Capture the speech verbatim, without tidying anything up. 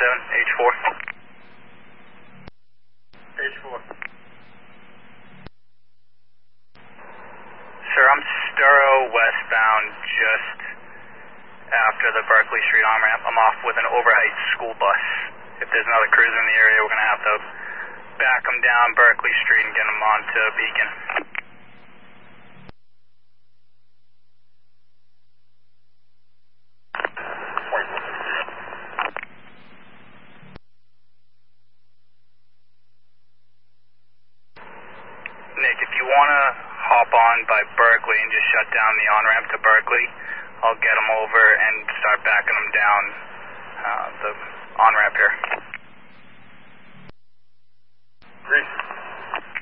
seven, H four. H four. Sir, I'm Sturo westbound just after the Berkeley Street on-ramp. I'm off with an overheight school bus. If there's another cruiser in the area, we're going to have to back them down Berkeley Street and get them onto Beacon. Nick, if you want to hop on by Berkeley and just shut down the on-ramp to Berkeley, I'll get them over and start backing them down uh, the on-ramp here. Great.